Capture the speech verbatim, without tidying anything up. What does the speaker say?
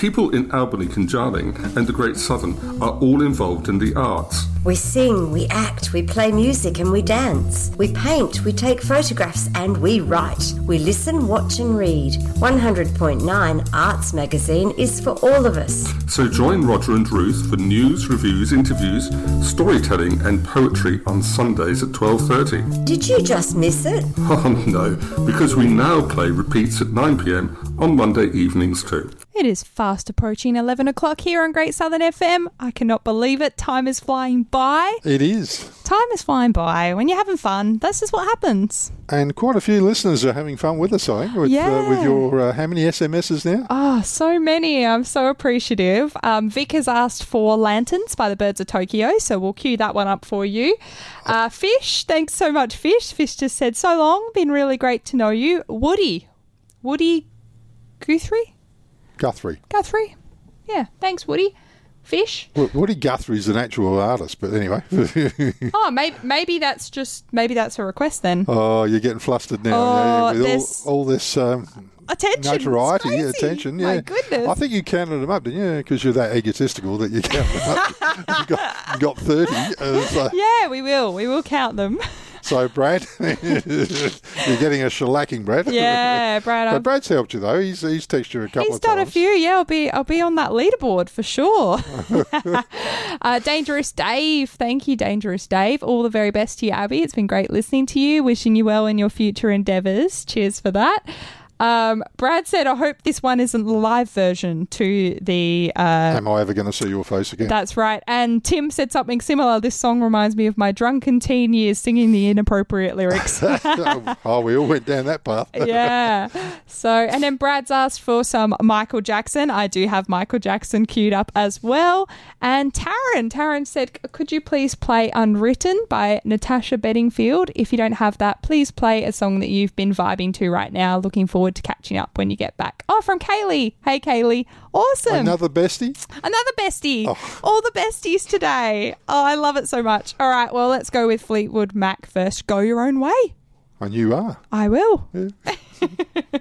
People in Albany, Conjarling and the Great Southern are all involved in the arts. We sing, we act, we play music and we dance. We paint, we take photographs and we write. We listen, watch and read. one hundred point nine Arts Magazine is for all of us. So join Roger and Ruth for news, reviews, interviews, storytelling and poetry on Sundays at twelve thirty. Did you just miss it? Oh no, because we now play repeats at nine p m on Monday evenings too. It is fast approaching eleven o'clock here on Great Southern F M. I cannot believe it. Time is flying by. It is. Time is flying by. When you're having fun, that's just what happens. And quite a few listeners are having fun with us, I think, with, yeah. uh, with your, uh, how many S M Ses now? Oh, so many. I'm so appreciative. Um, Vic has asked for Lanterns by the Birds of Tokyo, so we'll cue that one up for you. Uh, Fish, thanks so much, Fish. Fish just said, so long, been really great to know you. Woody. Woody Guthrie? Guthrie. Guthrie. Yeah, thanks, Woody. Fish. Well, Woody Guthrie's an actual artist, but anyway. oh, maybe maybe that's just maybe that's a request then. Oh, you're getting flustered now. Oh, yeah, with all, all this um, attention, notoriety, yeah, attention. Yeah, my goodness. I think you counted them up, didn't you? Because you're that egotistical that you counted them up. you, got, you got thirty. Uh, so. Yeah, we will. We will count them. So, Brad, you're getting a shellacking, Brad. Yeah, Brad. But Brad's helped you though. He's he's texted you a couple he's of times. He's done a few. Yeah, I'll be I'll be on that leaderboard for sure. uh, Dangerous Dave, thank you, Dangerous Dave. All the very best to you, Abby. It's been great listening to you. Wishing you well in your future endeavours. Cheers for that. Um, Brad said, I hope this one isn't the live version to the... Uh, Am I ever going to see your face again? That's right. And Tim said something similar. This song reminds me of my drunken teen years singing the inappropriate lyrics. Oh, we all went down that path. Yeah. So, and then Brad's asked for some Michael Jackson. I do have Michael Jackson queued up as well. And Taryn, Taryn said, could you please play Unwritten by Natasha Bedingfield? If you don't have that, please play a song that you've been vibing to right now. Looking forward to catching up when you get back. Oh, from Kaylee. Hey, Kaylee. Awesome. Another bestie? Another bestie. Oh. All the besties today. Oh, I love it so much. All right, well, let's go with Fleetwood Mac first. Go your own way. And you are. I will. Yeah.